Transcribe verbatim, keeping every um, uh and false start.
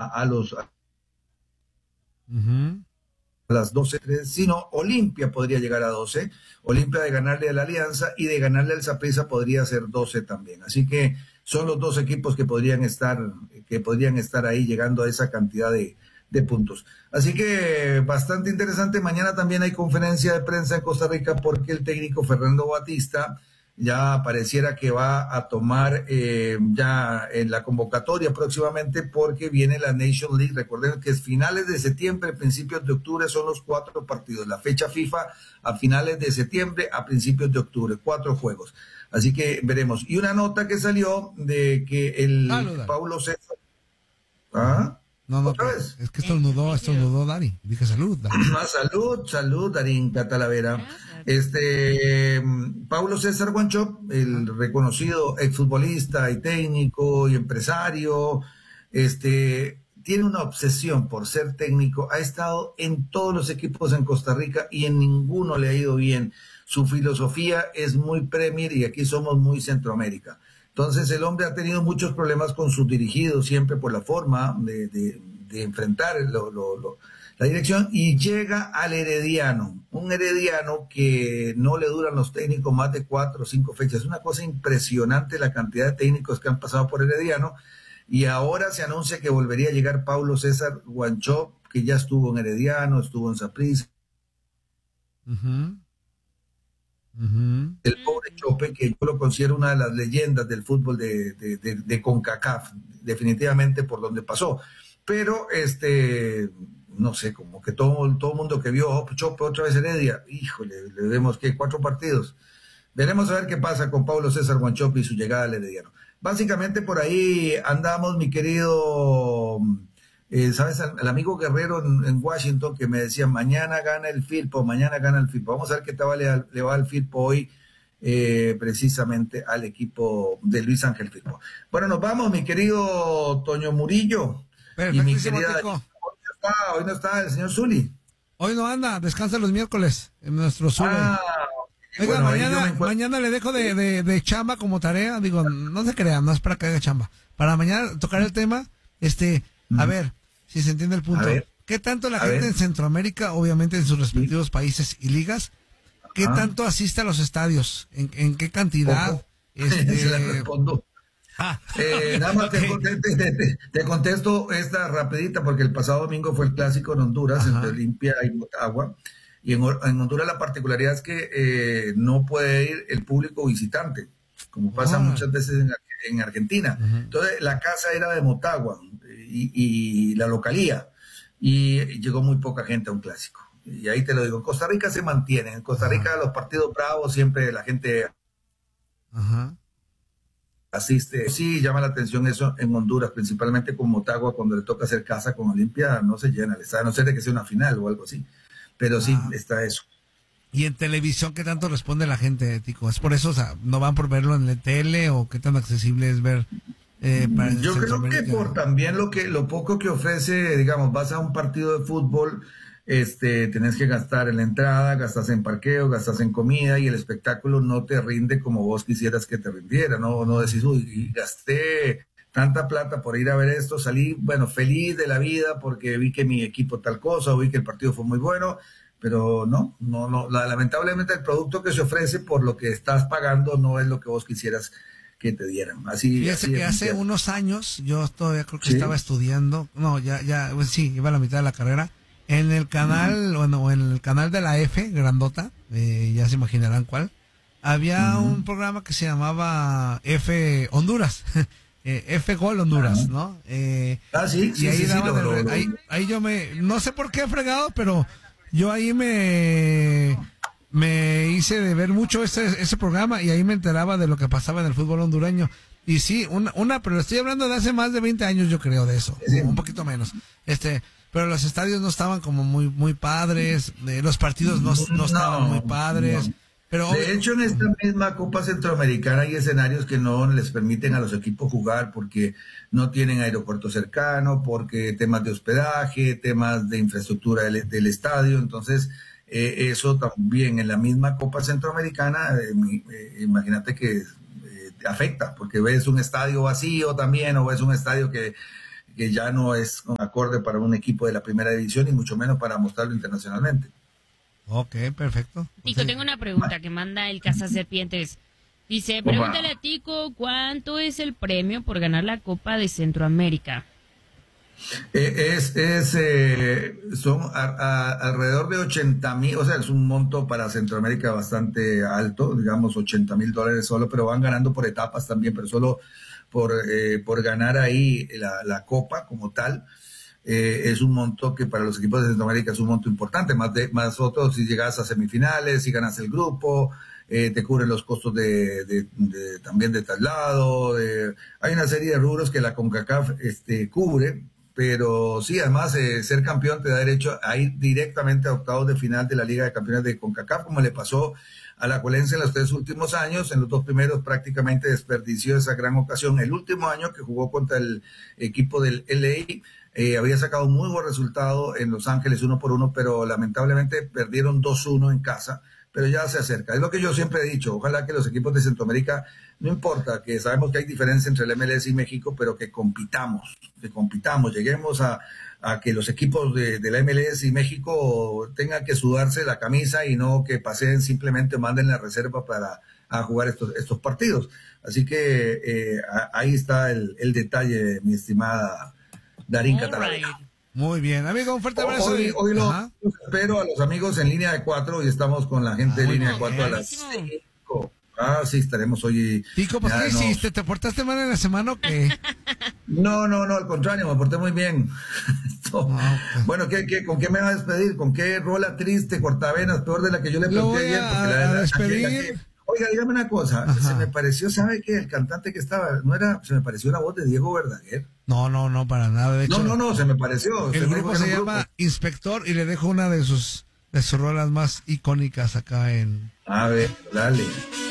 a los a Uh-huh. las doce, sino Olimpia podría llegar a doce, Olimpia de ganarle a la Alianza y de ganarle al Saprissa podría ser doce también. Así que son los dos equipos que podrían estar, que podrían estar ahí llegando a esa cantidad de, de puntos. Así que bastante interesante. Mañana también hay conferencia de prensa en Costa Rica porque el técnico Fernando Batista ya pareciera que va a tomar eh, ya en la convocatoria próximamente porque viene la Nation League. Recuerden que es finales de septiembre, principios de octubre son los cuatro partidos. La fecha FIFA a finales de septiembre, a principios de octubre, cuatro juegos. Así que veremos. Y una nota que salió de que el Salud, Paulo César... ¿Ah? No, no, ¿Otra que, vez? es que estornudó, estornudó Dari. Dije salud, Dari. Ah, salud, salud, Darín Catalavera. Este, Paulo César Guanchop, el reconocido exfutbolista y técnico y empresario, este, tiene una obsesión por ser técnico. Ha estado en todos los equipos en Costa Rica y en ninguno le ha ido bien. Su filosofía es muy Premier y aquí somos muy Centroamérica. Entonces el hombre ha tenido muchos problemas con sus dirigidos, siempre por la forma de, de, de enfrentar lo, lo, lo, la dirección, y llega al Herediano, un Herediano que no le duran los técnicos más de cuatro o cinco fechas. Es una cosa impresionante la cantidad de técnicos que han pasado por Herediano, y ahora se anuncia que volvería a llegar Paulo César Guanchop, que ya estuvo en Herediano, estuvo en Saprissa. Uh-huh. Uh-huh. El pobre Chope, que yo lo considero una de las leyendas del fútbol de, de, de, de CONCACAF, definitivamente por donde pasó. Pero, este, no sé, como que todo, todo el mundo que vio, oh, Chope otra vez Heredia, híjole, le vemos que cuatro partidos. Veremos a ver qué pasa con Paulo César Guanchop y su llegada al Herediano. Básicamente por ahí andamos, mi querido... Eh, ¿Sabes? El, el amigo Guerrero en, en Washington que me decía, mañana gana el Firpo, mañana gana el Firpo. Vamos a ver qué tal le, le va al Firpo hoy, eh, precisamente al equipo de Luis Ángel Firpo. Bueno, nos vamos, mi querido Toño Murillo. Y mi querida... Hoy no está, hoy no está el señor Zuli. Hoy no anda, descansa los miércoles en nuestro Zuli. Ah, Oiga, bueno, mañana, mañana le dejo de, de, de chamba como tarea. Digo, no se crean, no es para que haga chamba. Para mañana tocar el tema, este... A ver, si se entiende el punto. ¿Qué tanto la gente ver. en Centroamérica, obviamente en sus respectivos sí. países y ligas, qué ah. tanto asiste a los estadios? ¿En, en qué cantidad? Este... Se la respondo. Ah. Eh, nada más okay. te, te, te, te, te contesto esta rapidita porque el pasado domingo fue el clásico en Honduras, Ajá. entre Olimpia y Motagua. Y en, en Honduras la particularidad es que eh, no puede ir el público visitante, como pasa ah. muchas veces en, en Argentina. Uh-huh. Entonces la casa era de Motagua. Y, y la localía, y llegó muy poca gente a un clásico, y ahí te lo digo. En Costa Rica se mantiene, en Costa Rica Ajá. los partidos bravos siempre la gente Ajá. asiste. Sí, llama la atención eso en Honduras, principalmente con Motagua, cuando le toca hacer casa con Olimpia, no se llena el estadio, a no ser de que sea una final o algo así, pero sí ah. está eso. ¿Y en televisión qué tanto responde la gente, Tico? ¿Es por eso, o sea, no van por verlo en la tele, o qué tan accesible es ver? Eh, Yo creo que por también lo que lo poco que ofrece, digamos, vas a un partido de fútbol, este, tenés que gastar en la entrada, gastas en parqueo, gastas en comida, y el espectáculo no te rinde como vos quisieras que te rindiera, no, no decís, uy, gasté tanta plata por ir a ver esto, salí, bueno, feliz de la vida porque vi que mi equipo tal cosa, o vi que el partido fue muy bueno, pero no, no, no, la, lamentablemente el producto que se ofrece por lo que estás pagando no es lo que vos quisieras que te dieran. Así, Fíjese así que hace entiendo. unos años, yo todavía creo que ¿Sí? estaba estudiando, no, ya, ya, pues sí, iba a la mitad de la carrera, en el canal, uh-huh. bueno, en el canal de la F, grandota, eh, ya se imaginarán cuál, había uh-huh. un programa que se llamaba F Honduras, eh, F Gol Honduras, uh-huh. ¿no? Eh, ah, sí, sí, y ahí sí, daban sí, el, lo, lo, ahí, ahí yo me, no sé por qué he fregado, pero yo ahí me... me hice de ver mucho ese, ese programa, y ahí me enteraba de lo que pasaba en el fútbol hondureño. Y sí, una, una, pero estoy hablando de hace más de veinte años, yo creo, de eso, sí. un poquito menos. Este, pero los estadios no estaban como muy, muy padres, eh, los partidos no, no estaban no, muy padres. No. Pero de hecho, en esta misma Copa Centroamericana hay escenarios que no les permiten a los equipos jugar porque no tienen aeropuerto cercano, porque temas de hospedaje, temas de infraestructura del, del estadio. Entonces, eh, eso también en la misma Copa Centroamericana, eh, eh, imagínate que eh, te afecta, porque ves un estadio vacío también, o ves un estadio que que ya no es acorde para un equipo de la primera división y mucho menos para mostrarlo internacionalmente. Ok, perfecto. Tico, tengo una pregunta que manda el Cazaserpientes. Dice, pregúntale a Tico cuánto es el premio por ganar la Copa de Centroamérica. Eh, es, es eh, son a, a, alrededor de ochenta mil, o sea, es un monto para Centroamérica bastante alto, digamos ochenta mil dólares solo, pero van ganando por etapas también, pero solo por, eh, por ganar ahí la, la Copa como tal. Eh, es un monto que para los equipos de Centroamérica es un monto importante, más de más otros si llegas a semifinales, si ganas el grupo, eh, te cubren los costos de, de, de también de traslado, de, hay una serie de rubros que la CONCACAF este, cubre, pero sí, además eh, ser campeón te da derecho a ir directamente a octavos de final de la Liga de Campeones de CONCACAF, como le pasó a la Juelense en los tres últimos años. En los dos primeros prácticamente desperdició esa gran ocasión. El último año que jugó contra el equipo del L A, Eh, había sacado un muy buen resultado en Los Ángeles uno por uno, pero lamentablemente perdieron dos uno en casa, pero ya se acerca. Es lo que yo siempre he dicho, ojalá que los equipos de Centroamérica, no importa, que sabemos que hay diferencia entre el M L S y México, pero que compitamos, que compitamos, lleguemos a, a que los equipos de, de la M L S y México tengan que sudarse la camisa y no que paseen, simplemente manden la reserva para a jugar estos, estos partidos. Así que eh, a, ahí está el, el detalle, mi estimada Darín Catalavera. Right. Muy bien, amigo, un fuerte abrazo. Hoy, hoy lo, los espero a los amigos en línea de cuatro y estamos con la gente ah, de línea de cuatro a las cinco. Ah, sí, estaremos hoy. Tico, ¿pues qué hiciste? ¿Te portaste mal en la semana o qué? No, no, no, al contrario, me porté muy bien. no, okay. Bueno, ¿qué, qué, ¿con qué me va a despedir? ¿Con qué rola triste, cortavenas, peor de la que yo le planteé ayer? Porque a, la, a despedir. Oiga, dígame una cosa, Ajá. se me pareció, ¿sabe qué? El cantante que estaba, no era, se me pareció una voz de Diego Verdaguer. No, no, no, para nada, de hecho. No, no, no, se me pareció. El grupo se llama grupo. Inspector y le dejo una de sus, de sus rolas más icónicas acá en... A ver, dale.